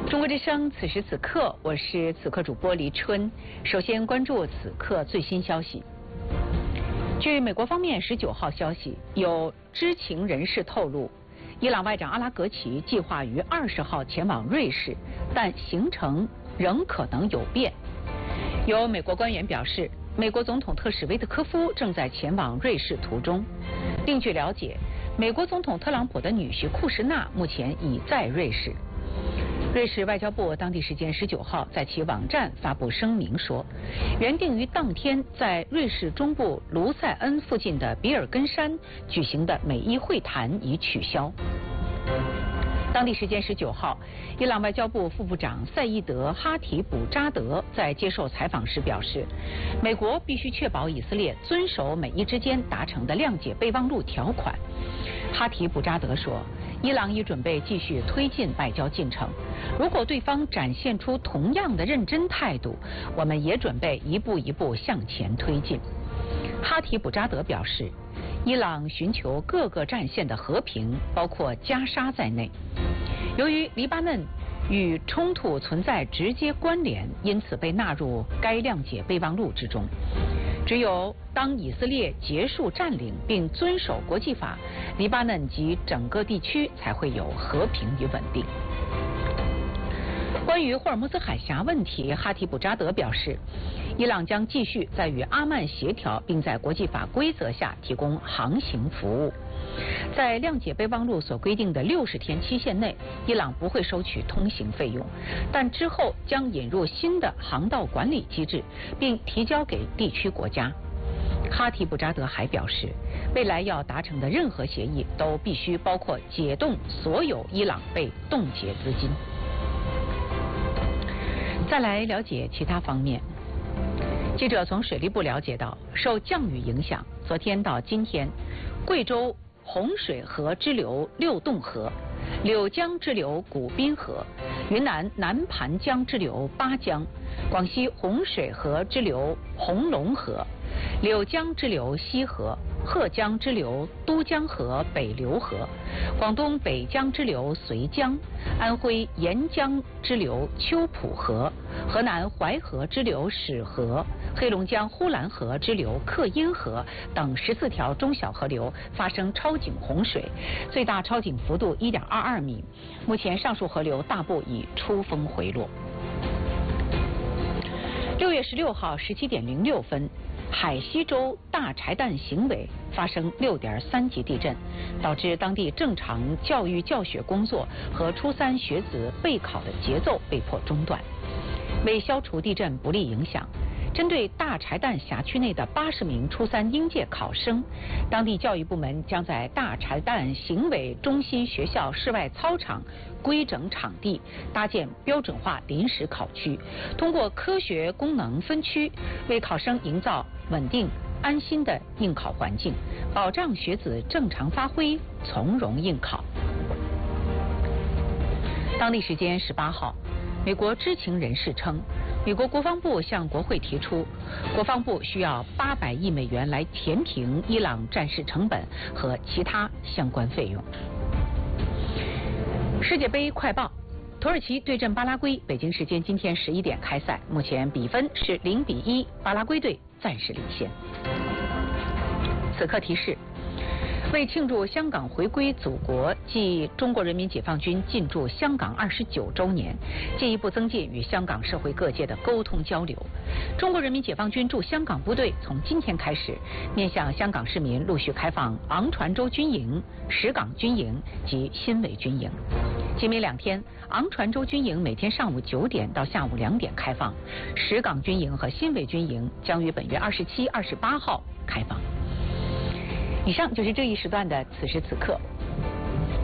中国之声，此时此刻，我是此刻主播黎春。首先关注此刻最新消息。据美国方面19号消息，有知情人士透露，伊朗外长阿拉格齐计划于20号前往瑞士，但行程仍可能有变。有美国官员表示，美国总统特使维特科夫正在前往瑞士途中。另据了解，美国总统特朗普的女婿库什纳目前已在瑞士。瑞士外交部当地时间19号在其网站发布声明说，原定于当天在瑞士中部卢塞恩附近的比尔根山举行的美伊会谈已取消。当地时间19号，伊朗外交部副部长赛义德·哈提卜扎德在接受采访时表示，美国必须确保以色列遵守美伊之间达成的谅解备忘录条款。哈提卜扎德说，伊朗已准备继续推进外交进程，如果对方展现出同样的认真态度，我们也准备一步一步向前推进。哈提卜扎德表示，伊朗寻求各个战线的和平，包括加沙在内。由于黎巴嫩与冲突存在直接关联，因此被纳入该谅解备忘录之中。只有当以色列结束占领并遵守国际法，黎巴嫩及整个地区才会有和平与稳定。关于霍尔木兹海峡问题，哈提卜扎德表示，伊朗将继续在与阿曼协调，并在国际法规则下提供航行服务。在谅解备忘录所规定的60天期限内，伊朗不会收取通行费用，但之后将引入新的航道管理机制，并提交给地区国家。哈提卜扎德还表示，未来要达成的任何协议都必须包括解冻所有伊朗被冻结资金。再来了解其他方面。记者从水利部了解到，受降雨影响，昨天到今天，贵州洪水河支流六洞河、柳江支流古滨河、云南南盘江支流巴江、广西洪水河支流红龙河、柳江支流西河、贺江支流都江河北流河、广东北江支流绥江、安徽沿江支流秋浦河、河南淮河支流始河、黑龙江呼兰河支流克因河等14条中小河流发生超警洪水，最大超警幅度1.22米。目前上述河流大部已出峰回落。6月16号17点06分，海西州大柴旦行委发生6.3级地震，导致当地正常教育教学工作和初3学子备考的节奏被迫中断。为消除地震不利影响，针对大柴旦辖区内的80名初3应届考生，当地教育部门将在大柴旦行委中心学校室外操场规整场地，搭建标准化临时考区，通过科学功能分区，为考生营造稳定安心的应考环境，保障学子正常发挥，从容应考。当地时间18号，美国知情人士称，美国国防部向国会提出，国防部需要800亿美元来填平伊朗战事成本和其他相关费用。世界杯快报：土耳其对阵巴拉圭，北京时间今天11点开赛，目前比分是0-1，巴拉圭队暂时领先。此刻提示：为庆祝香港回归祖国暨中国人民解放军进驻香港29周年，进一步增进与香港社会各界的沟通交流。中国人民解放军驻香港部队从今天开始，面向香港市民陆续开放昂船洲军营、石港军营及新围军营。今明2天，昂船洲军营每天上午9点到下午2点开放，石港军营和新围军营将于本月27、28号开放。以上就是这一时段的此时此刻。